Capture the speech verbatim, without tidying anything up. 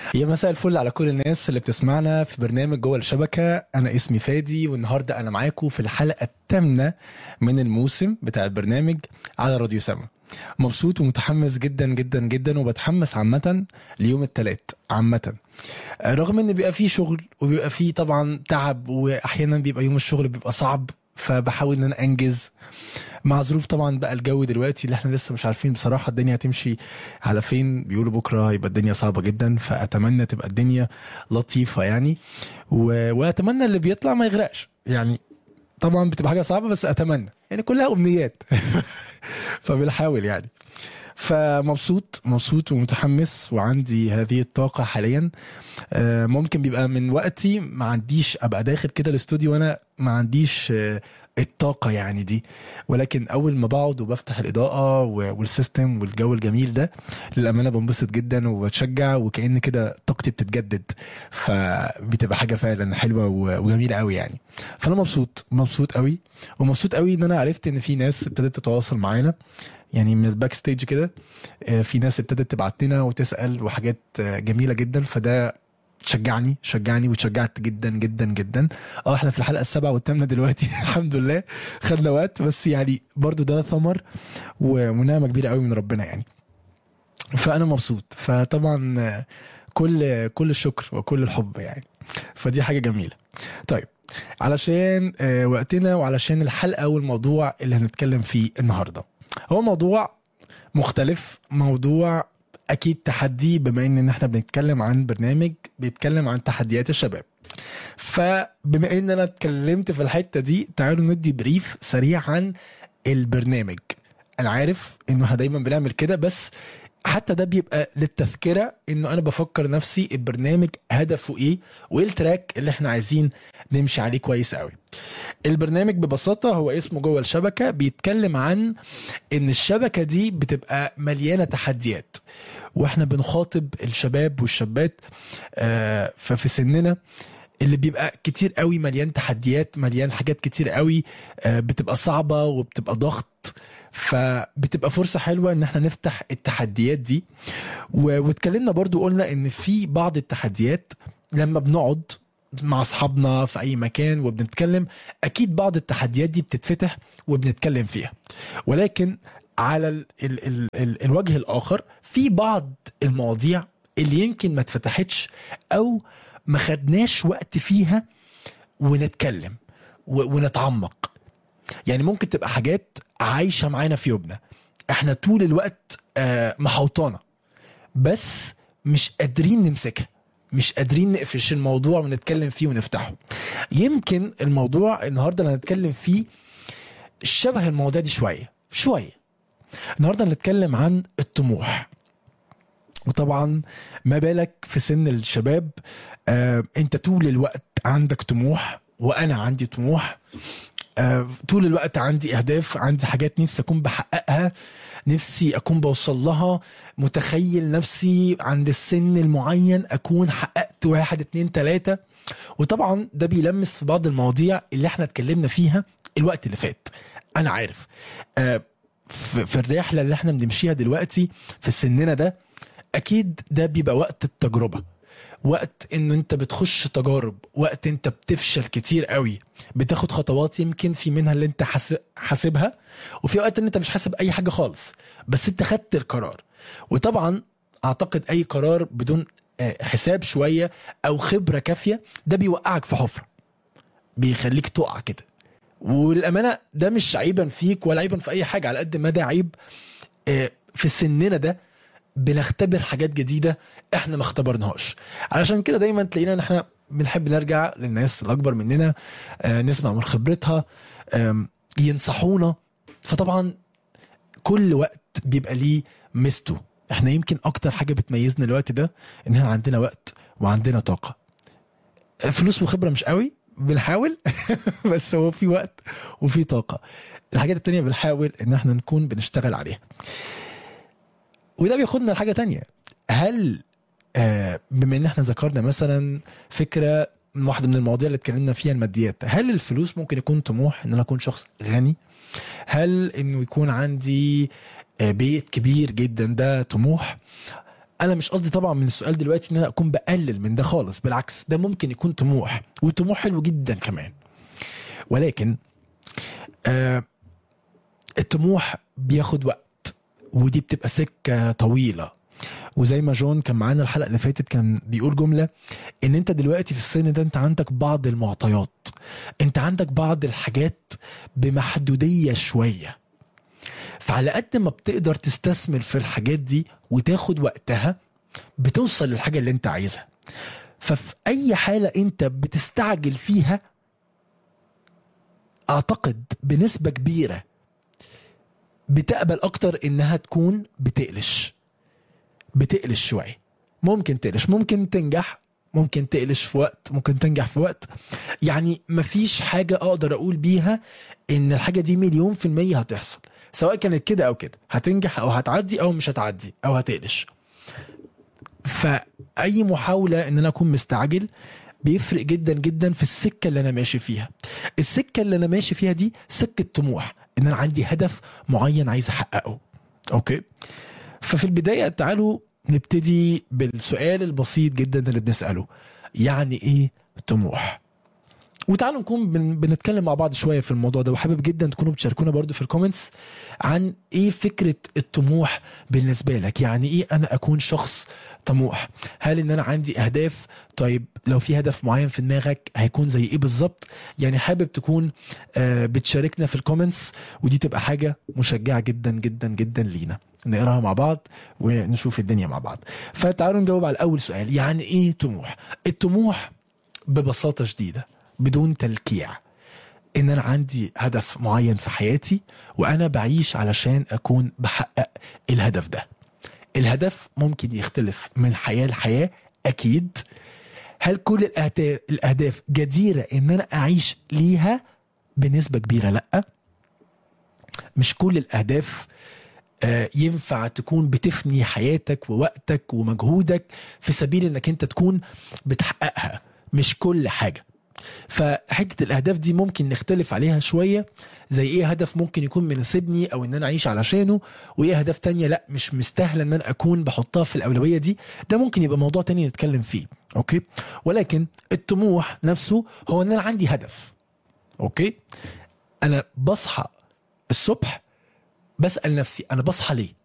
يا مساء الفل على كل الناس اللي بتسمعنا في برنامج جوه الشبكة. أنا اسمي فادي، والنهاردة أنا معاكم في الحلقة الثامنة من الموسم بتاع البرنامج على راديو سما. مبسوط ومتحمس جدا جدا جدا، وبتحمس عامة ليوم التلات عامة، رغم ان بيبقى فيه شغل وبيبقى فيه طبعا تعب، واحيانا بيبقى يوم الشغل بيبقى صعب، فبحاول ان انا انجز مع ظروف طبعا بقى الجو دلوقتي اللي احنا لسه مش عارفين بصراحة الدنيا هتمشي على فين. بيقولوا بكرة يبقى الدنيا صعبة جدا، فأتمنى تبقى الدنيا لطيفة يعني، و... وأتمنى اللي بيطلع ما يغرقش يعني. طبعا بتبقى حاجة صعبة بس أتمنى يعني، كلها أمنيات. فبنحاول يعني. فمبسوط مبسوط ومتحمس وعندي هذه الطاقة حاليا. آه، ممكن بيبقى من وقتي ما عنديش ابقى داخل كده الاستوديو وانا ما عنديش آه، الطاقة يعني دي، ولكن اول ما بقعد وبفتح الاضاءة و- والسيستم والجو الجميل ده، للأمانة بنبسط جدا وبتشجع، وكأن كده طاقتي بتتجدد. فبتبقى حاجة فعلا حلوة و- وجميلة قوي يعني. فانا مبسوط مبسوط قوي، ومبسوط قوي ان انا عرفت ان في ناس ابتدت تتواصل معانا يعني من الباك ستيج كده. آه، في ناس ابتدت تبعت لنا وتسأل وحاجات آه، جميلة جدا، فده شجعني شجعني وتشجعت جدا جدا جدا. اه احنا في الحلقه السابعه والثامنه دلوقتي. الحمد لله، خدنا وقت بس يعني برضو ده ثمر و- ونعمه كبيره قوي من ربنا يعني. فانا مبسوط، فطبعا آه، كل كل الشكر وكل الحب يعني. فدي حاجه جميله. طيب، علشان آه، وقتنا وعلشان الحلقه والموضوع اللي هنتكلم فيه النهارده، هو موضوع مختلف، موضوع اكيد تحدي، بما ان احنا بنتكلم عن برنامج بيتكلم عن تحديات الشباب. فبما ان انا اتكلمت في الحتة دي، تعالوا ندي بريف سريع عن البرنامج. انا عارف انه احنا دايما بنعمل كده، بس حتى ده بيبقى للتذكرة انه انا بفكر نفسي البرنامج هدفه ايه، وايه التراك اللي احنا عايزين نمشي عليه كويس قوي. البرنامج ببساطة هو اسمه جوه الشبكة، بيتكلم عن ان الشبكة دي بتبقى مليانة تحديات، واحنا بنخاطب الشباب والشابات آه، ففي سننا اللي بيبقى كتير قوي مليان تحديات، مليان حاجات كتير قوي آه، بتبقى صعبة وبتبقى ضغط. فبتبقى فرصة حلوة ان احنا نفتح التحديات دي. و- واتكلمنا برضو قلنا ان في بعض التحديات لما بنقعد مع اصحابنا في اي مكان وبنتكلم، اكيد بعض التحديات دي بتتفتح وبنتكلم فيها، ولكن على ال ال ال ال الوجه الاخر في بعض المواضيع اللي يمكن ما اتفتحتش او ما خدناش وقت فيها ونتكلم و- ونتعمق. يعني ممكن تبقى حاجات عايشة معانا في يومنا، احنا طول الوقت آه، محوطانا، بس مش قادرين نمسكها، مش قادرين نقفش الموضوع ونتكلم فيه ونفتحه. يمكن الموضوع النهارده اللي هنتكلم فيه شبه المواضيع دي شويه شويه. النهارده هنتكلم عن الطموح، وطبعا ما بالك في سن الشباب. آه، انت طول الوقت عندك طموح، وانا عندي طموح. آه، طول الوقت عندي اهداف، عندي حاجات نفسي اكون بحققها، نفسي اكون بوصل لها. متخيل نفسي عند السن المعين اكون حققت واحد اتنين تلاتة. وطبعا ده بيلمس في بعض المواضيع اللي احنا اتكلمنا فيها الوقت اللي فات. انا عارف آه، في في الرحلة اللي احنا بنمشيها دلوقتي في سننا ده، اكيد ده بيبقى وقت التجربة، وقت انه انت بتخش تجارب، وقت انت بتفشل كتير قوي، بتاخد خطوات يمكن في منها اللي انت حاسب حاسبها، وفي وقت ان انت مش حاسب اي حاجة خالص، بس انت خدت القرار. وطبعا اعتقد اي قرار بدون آه، حساب شوية او خبرة كافية ده بيوقعك في حفرة، بيخليك تقع كده. والامانة ده مش عيبا فيك ولا عيبا في اي حاجة، على قد ما ده عيب آه، في سننا ده بنختبر حاجات جديدة احنا ما اختبرناهاش. علشان كده دايما تلاقينا ان احنا بنحب نرجع للناس الاكبر مننا، آه، نسمع من خبرتها، آم، ينصحونا. فطبعا كل وقت بيبقى ليه ميزته. احنا يمكن اكتر حاجة بتميزنا الوقت ده ان احنا عندنا وقت وعندنا طاقة. آه، فلوس وخبرة مش قوي، بنحاول. بس هو في وقت وفي طاقة. الحاجات التانية بنحاول ان احنا نكون بنشتغل عليها. وده بياخدنا لحاجة تانية. هل آه، بما ان احنا ذكرنا مثلا فكره من واحده من المواضيع اللي اتكلمنا فيها الماديات، هل الفلوس ممكن يكون طموح ان انا اكون شخص غني؟ هل انه يكون عندي آه، بيت كبير جدا ده طموح؟ انا مش قصدي طبعا من السؤال دلوقتي ان انا اكون بقلل من ده خالص، بالعكس ده ممكن يكون طموح، وطموح حلو جدا كمان. ولكن آه الطموح بياخد وقت، ودي بتبقى سكة طويلة. وزي ما جون كان معانا الحلقة اللي فاتت كان بيقول جملة، ان انت دلوقتي في السن ده انت عندك بعض المعطيات، انت عندك بعض الحاجات بمحدودية شوية، فعلى قد ما بتقدر تستثمر في الحاجات دي وتاخد وقتها بتوصل للحاجة اللي انت عايزها. ففي اي حالة انت بتستعجل فيها اعتقد بنسبة كبيرة بتقبل اكتر انها تكون بتقلش بتقلش شوية. ممكن تقلش، ممكن تنجح، ممكن تقلش في وقت، ممكن تنجح في وقت. يعني مفيش حاجة اقدر اقول بيها ان الحاجة دي مليون في المية هتحصل، سواء كانت كده او كده، هتنجح او هتعدي او مش هتعدي او هتقلش. فاي محاولة ان انا اكون مستعجل بيفرق جدا جدا في السكة اللي انا ماشي فيها. السكة اللي انا ماشي فيها دي سكة طموح، ان انا عندي هدف معين عايز احققه. اوكي، ففي البداية تعالوا نبتدي بالسؤال البسيط جدا اللي بنسأله، يعني ايه طموح؟ وتعالوا نكون بن بنتكلم مع بعض شوية في الموضوع ده، وحابب جدا تكونوا بتشاركونا برضو في الكومنتس عن ايه فكرة الطموح بالنسبة لك. يعني ايه انا اكون شخص طموح؟ هل ان انا عندي اهداف؟ طيب لو في هدف معين في دماغك هيكون زي ايه بالظبط؟ يعني حابب تكون آه بتشاركنا في الكومنتس، ودي تبقى حاجة مشجعة جدا جدا جدا لينا نقراها مع بعض ونشوف الدنيا مع بعض. فتعالوا نجاوب على اول سؤال، يعني ايه طموح؟ الطموح ببساطة شديدة بدون تلكيع ان انا عندي هدف معين في حياتي وانا بعيش علشان اكون بحقق الهدف ده. الهدف ممكن يختلف من حياة لحياة اكيد. هل كل الأهداف, الاهداف جديرة ان انا اعيش ليها؟ بنسبة كبيرة لا. مش كل الاهداف آه ينفع تكون بتفني حياتك ووقتك ومجهودك في سبيل انك انت تكون بتحققها، مش كل حاجة. فحته الاهداف دي ممكن نختلف عليها شويه، زي ايه هدف ممكن يكون مناسبني او ان انا اعيش علشانه، وايه اهداف تانية لا مش مستاهله ان انا اكون بحطها في الاولويه دي. ده ممكن يبقى موضوع تاني نتكلم فيه. اوكي، ولكن الطموح نفسه هو ان انا عندي هدف. اوكي، انا بصحى الصبح بسال نفسي انا بصحى ليه؟